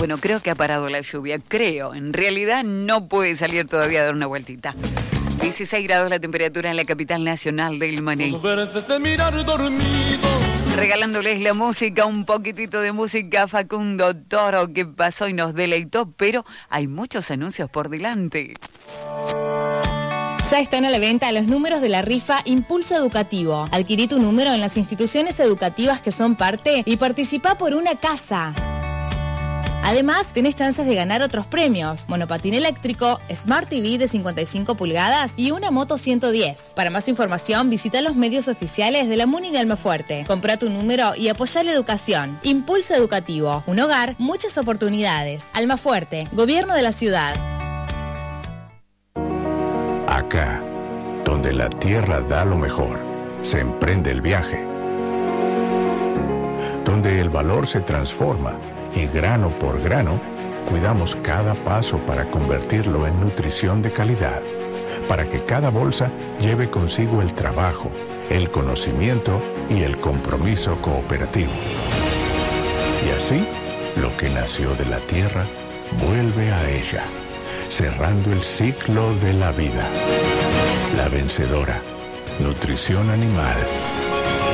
Bueno, creo que ha parado la lluvia, creo. En realidad no puede salir todavía a dar una vueltita. 16 grados la temperatura en la capital nacional del Maní. Regalándoles la música, un poquitito de música, Facundo Toro, que pasó y nos deleitó, pero hay muchos anuncios por delante. Ya están a la venta los números de la rifa Impulso Educativo. Adquirí tu número en las instituciones educativas que son parte y participá por una casa. Además, tenés chances de ganar otros premios: monopatín eléctrico, Smart TV de 55 pulgadas y una moto 110. Para más información, visita los medios oficiales de la MUNI de Almafuerte. Comprá tu número y apoyá la educación. Impulso Educativo. Un hogar, muchas oportunidades. Almafuerte, Gobierno de la Ciudad. Acá, donde la tierra da lo mejor, se emprende el viaje. Donde el valor se transforma y grano por grano, cuidamos cada paso para convertirlo en nutrición de calidad, para que cada bolsa lleve consigo el trabajo, el conocimiento y el compromiso cooperativo. Y así, lo que nació de la tierra vuelve a ella, cerrando el ciclo de la vida. La Vencedora. Nutrición animal.